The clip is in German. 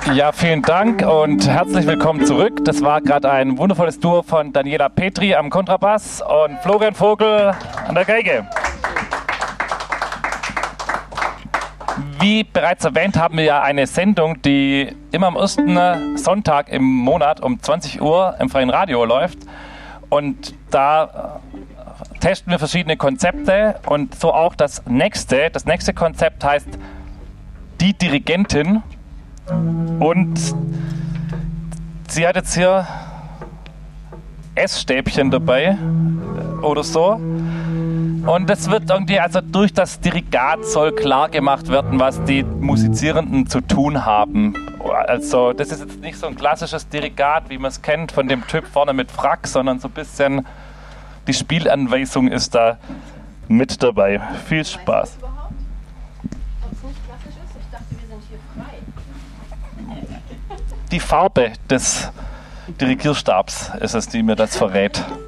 Ja, vielen Dank und herzlich willkommen zurück. Das war gerade ein wundervolles Duo von Daniela Petri am Kontrabass und Florian Vogel an der Geige. Wie bereits erwähnt, haben wir ja eine Sendung, die immer am ersten Sonntag im Monat um 20 Uhr im Freien Radio läuft. Und da testen wir verschiedene Konzepte und so auch das nächste. Das nächste Konzept heißt Die Dirigentin. Und sie hat jetzt hier Essstäbchen dabei oder so. Und es wird irgendwie, also durch das Dirigat soll klar gemacht werden, was die Musizierenden zu tun haben. Also das ist jetzt nicht so ein klassisches Dirigat, wie man es kennt, von dem Typ vorne mit Frack, sondern so ein bisschen die Spielanweisung ist da mit dabei. Viel Spaß. Die Farbe des Dirigierstabs ist es, die mir das verrät.